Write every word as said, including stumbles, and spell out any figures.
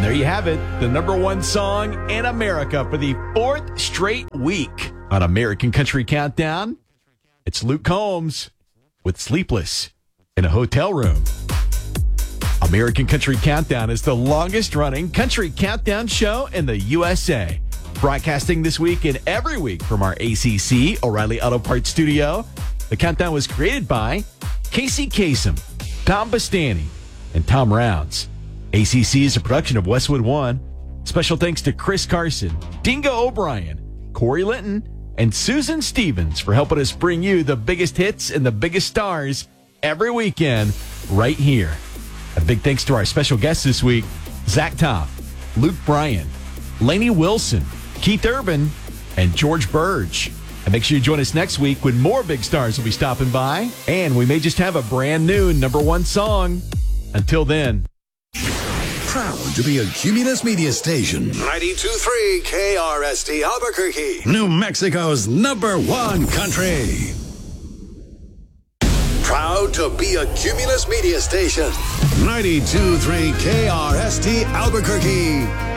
there you have it, the number one song in America for the fourth straight week on American Country Countdown. It's Luke Combs with Sleepless in a Hotel Room. American Country Countdown is the longest-running country countdown show in the U S A. Broadcasting this week and every week from our A C C, O'Reilly Auto Parts studio. The countdown was created by Casey Kasem, Tom Bastani, and Tom Rounds. A C C is a production of Westwood One. Special thanks to Chris Carson, Dingo O'Brien, Corey Linton, and Susan Stevens for helping us bring you the biggest hits and the biggest stars every weekend right here. A big thanks to our special guests this week, Zach Top, Luke Bryan, Lainey Wilson, Keith Urban, and George Burge. And make sure you join us next week when more big stars will be stopping by. And we may just have a brand new number one song. Until then. Proud to be a Cumulus Media Station. ninety-two point three K R S T Albuquerque. New Mexico's number one country. Proud to be a Cumulus Media Station. ninety-two point three K R S T Albuquerque.